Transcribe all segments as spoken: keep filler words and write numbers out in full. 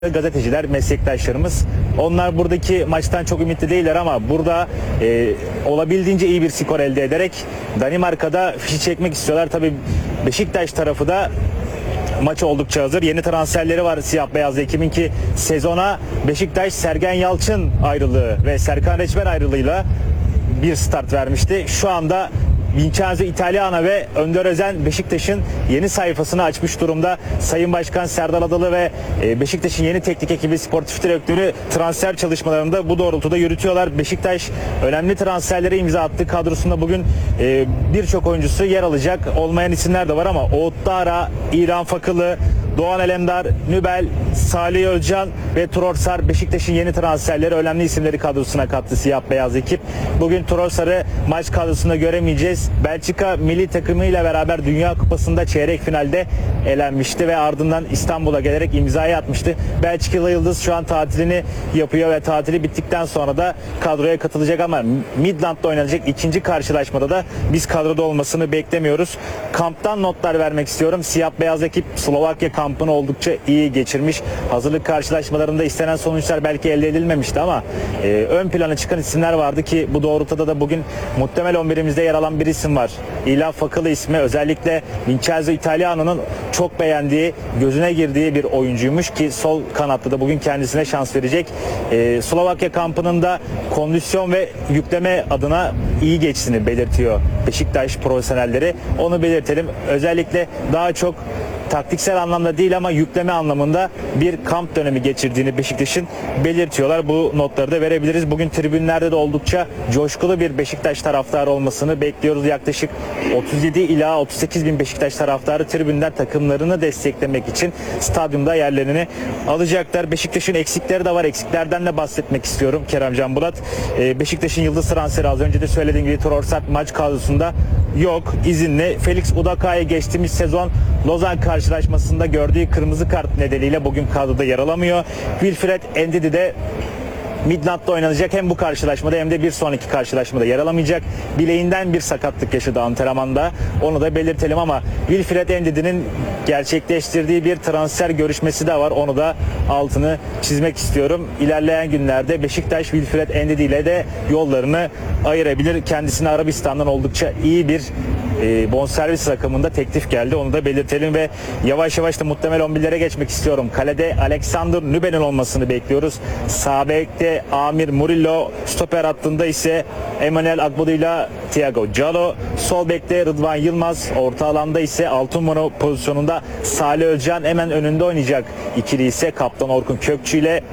gazeteciler, meslektaşlarımız. Onlar buradaki maçtan çok ümitli değiller ama burada e, olabildiğince iyi bir skor elde ederek Danimarka'da fişi çekmek istiyorlar. Tabii Beşiktaş tarafı da maçı oldukça hazır. Yeni transferleri var siyah beyaz ekibin ki sezona Beşiktaş Sergen Yalçın ayrılığı ve Serkan Reçber ayrılığıyla bir start vermişti. Şu anda Vincenzo Italiano ve Önder Özen Beşiktaş'ın yeni sayfasını açmış durumda. Sayın Başkan Serdar Adalı ve Beşiktaş'ın yeni teknik ekibi sportif direktörü transfer çalışmalarında bu doğrultuda yürütüyorlar. Beşiktaş önemli transferlere imza attı. Kadrosunda bugün birçok oyuncusu yer alacak. Olmayan isimler de var ama Oğut Dara, İran Fakılı, Doğan Alemdar, Nübel, Salih Özcan ve Trossard Beşiktaş'ın yeni transferleri, önemli isimleri kadrosuna kattı siyah beyaz ekip. Bugün Trossard'ı maç kadrosunda göremeyeceğiz. Belçika milli takımıyla beraber Dünya Kupası'nda çeyrek finalde elenmişti ve ardından İstanbul'a gelerek imzayı atmıştı. Belçikalı Yıldız şu an tatilini yapıyor ve tatili bittikten sonra da kadroya katılacak ama Midland'da oynanacak ikinci karşılaşmada da biz kadroda olmasını beklemiyoruz. Kamptan notlar vermek istiyorum. Siyah beyaz ekip Slovakya kampını oldukça iyi geçirmiş. Hazırlık karşılaşmalarında istenen sonuçlar belki elde edilmemişti ama e, ön plana çıkan isimler vardı ki bu doğrultuda da bugün muhtemel on birimizde yer alan bir isim var. İlan Fakılı ismi özellikle Vincenzo Italiano'nun çok beğendiği, gözüne girdiği bir oyuncuymuş ki sol kanatta da bugün kendisine şans verecek. E, Slovakya kampının da kondisyon ve yükleme adına iyi geçtiğini belirtiyor Beşiktaş profesyonelleri. Onu belirtelim. Özellikle daha çok taktiksel anlamda değil ama yükleme anlamında bir kamp dönemi geçirdiğini Beşiktaş'ın belirtiyorlar. Bu notları da verebiliriz. Bugün tribünlerde de oldukça coşkulu bir Beşiktaş taraftarı olmasını bekliyoruz. Yaklaşık otuz yedi ila otuz sekiz bin Beşiktaş taraftarı tribünden takımlarını desteklemek için stadyumda yerlerini alacaklar. Beşiktaş'ın eksikleri de var. Eksiklerden de bahsetmek istiyorum Kerem Can Bulat. Beşiktaş'ın yıldız transferi az önce de söylediğim gibi Trossard maç kadrosunda yok. İzinli. Felix Udakaya geçtiğimiz sezon Lozan karşılaşmasında gördüğü kırmızı kart nedeniyle bugün kadroda yer alamıyor. Wilfred Ndidi de Midland'da oynanacak hem bu karşılaşmada hem de bir sonraki karşılaşmada yer alamayacak. Bileğinden bir sakatlık yaşadı antrenmanda. Onu da belirtelim ama Wilfred Ndidi'nin gerçekleştirdiği bir transfer görüşmesi de var. Onu da altını çizmek istiyorum. İlerleyen günlerde Beşiktaş Wilfred Ndidi ile de yollarını ayırabilir. Kendisine Arabistan'dan oldukça iyi bir e, bonservis rakamında teklif geldi. Onu da belirtelim ve yavaş yavaş da muhtemel on birlere geçmek istiyorum. Kalede Alexander Nübel'in olmasını bekliyoruz. Sağ bekte Amir Murillo, stoper hattında ise Emmanuel Agbodu ile Thiago Giallo, sol bekte Rıdvan Yılmaz, orta alanda ise altı numara pozisyonunda Salih Özcan, hemen önünde oynayacak ikili ise kaptan Orkun Kökçü ile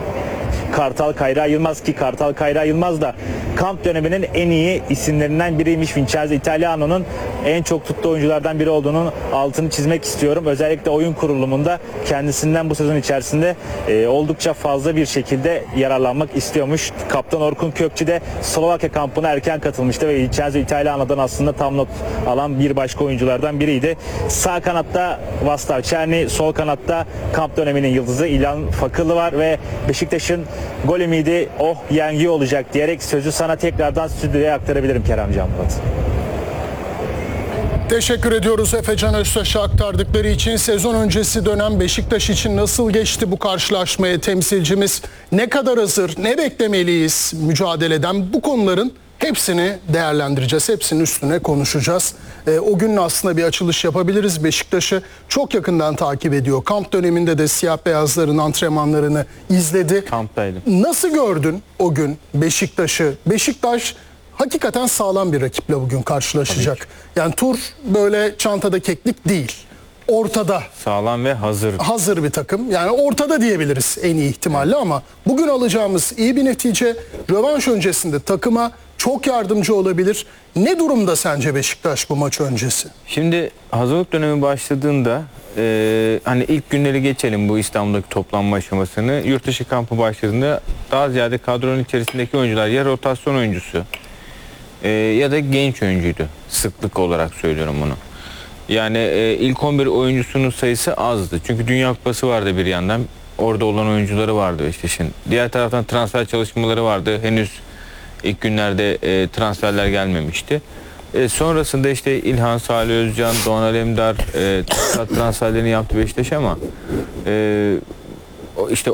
Kartal Kayra Yılmaz ki Kartal Kayra Yılmaz da kamp döneminin en iyi isimlerinden biriymiş. Vincenzo Italiano'nun en çok tuttuğu oyunculardan biri olduğunun altını çizmek istiyorum. Özellikle oyun kurulumunda kendisinden bu sezon içerisinde e, oldukça fazla bir şekilde yararlanmak istiyormuş. Kaptan Orkun Kökçü de Slovakya kampına erken katılmıştı ve Vincenzo Italiano'dan aslında tam not alan bir başka oyunculardan biriydi. Sağ kanatta Vaslav Černi, sol kanatta kamp döneminin yıldızı İlan Fakılı var ve Beşiktaş'ın gol ümidi Oh Yengi olacak diyerek sözü sana tekrardan stüdyoya aktarabilirim Kerem Can Murat. Teşekkür ediyoruz Efecan Öztaş'a aktardıkları için. Sezon öncesi dönem Beşiktaş için nasıl geçti bu karşılaşmaya temsilcimiz? Ne kadar hazır, ne beklemeliyiz mücadeleden? Bu konuların hepsini değerlendireceğiz. Hepsinin üstüne konuşacağız. E, o gün aslında bir açılış yapabiliriz. Beşiktaş'ı çok yakından takip ediyor. Kamp döneminde de siyah beyazların antrenmanlarını izledi. Kamptaydım. Nasıl gördün o gün Beşiktaş'ı? Beşiktaş hakikaten sağlam bir rakiple bugün karşılaşacak. Yani tur böyle çantada keklik değil. Ortada. Sağlam ve hazır. Hazır bir takım. Yani ortada diyebiliriz en iyi ihtimalle ama bugün alacağımız iyi bir netice rövanş öncesinde takıma çok yardımcı olabilir. Ne durumda sence Beşiktaş bu maç öncesi? Şimdi hazırlık dönemi başladığında e, hani ilk günleri geçelim bu İstanbul'daki toplanma aşamasını. Yurt dışı kampı başladığında daha ziyade kadronun içerisindeki oyuncular ya rotasyon oyuncusu e, ya da genç oyuncuydu. Sıklık olarak söylüyorum bunu. Yani e, ilk on bir oyuncusunun sayısı azdı. Çünkü Dünya Kupası vardı bir yandan. Orada olan oyuncuları vardı Beşiktaş'ın. Diğer taraftan transfer çalışmaları vardı. Henüz ilk günlerde e, transferler gelmemişti. E, sonrasında işte İlhan, Salih Özcan, Doğan Alemdar e, transferlerini yaptı Beşiktaş ama e, o işte